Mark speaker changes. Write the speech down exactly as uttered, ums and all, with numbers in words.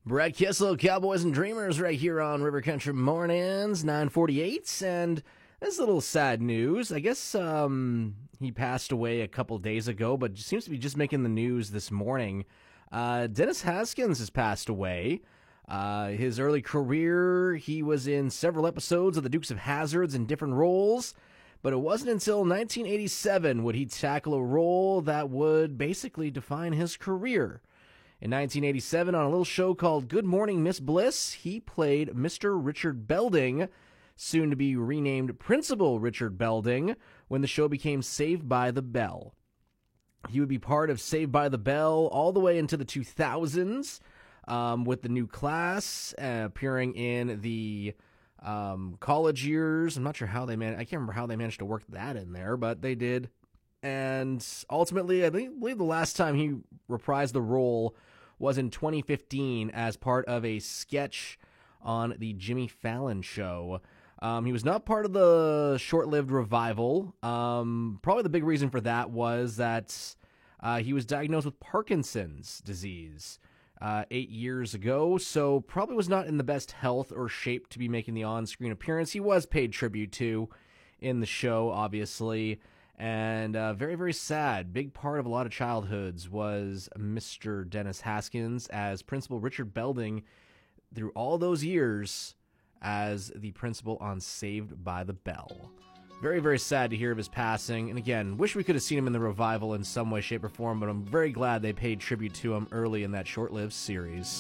Speaker 1: Brett Kissel, Cowboys and Dreamers, right here on River Country Mornings, nine forty-eight. And this is a little sad news. I guess um, he passed away a couple days ago, but seems to be just making the news this morning. Uh, Dennis Haskins has passed away. Uh, his early career, he was in several episodes of The Dukes of Hazzards in different roles, but it wasn't until nineteen eighty-seven would he tackle a role that would basically define his career. In nineteen eighty-seven, on a little show called Good Morning, Miss Bliss, he played Mister Richard Belding, soon to be renamed Principal Richard Belding, when the show became Saved by the Bell. He would be part of Saved by the Bell all the way into the two thousands, um, with the new class, uh, appearing in the um, college years. I'm not sure how they managed, I can't remember how they managed to work that in there, but they did. And ultimately, I think, believe the last time he reprised the role was in twenty fifteen as part of a sketch on the Jimmy Fallon Show. Um, he was not part of the short-lived revival. Um, probably the big reason for that was that uh, he was diagnosed with Parkinson's disease uh, eight years ago, so probably was not in the best health or shape to be making the on-screen appearance. He was paid tribute to in the show, obviously. And uh, very, very sad. Big part of a lot of childhoods was Mister Dennis Haskins as Principal Richard Belding through all those years as the principal on Saved by the Bell. Very, very sad to hear of his passing. And again, wish we could have seen him in the revival in some way, shape, or form, but I'm very glad they paid tribute to him early in that short-lived series.